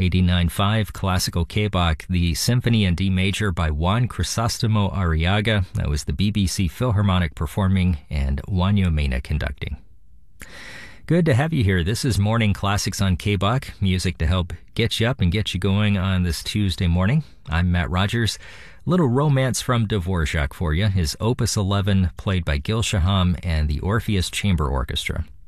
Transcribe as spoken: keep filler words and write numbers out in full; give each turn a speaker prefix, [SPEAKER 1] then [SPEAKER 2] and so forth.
[SPEAKER 1] eighty-nine point five Classical K-Bach, the Symphony in D Major by Juan Crisostomo Arriaga. That was the B B C Philharmonic performing and Juanjo Mena conducting. Good to have you here. This is Morning Classics on K-Bach, music to help get you up and get you going on this Tuesday morning. I'm Matt Rogers. Little romance from Dvorak for you, his Opus eleven played by Gil Shaham and the Orpheus Chamber Orchestra.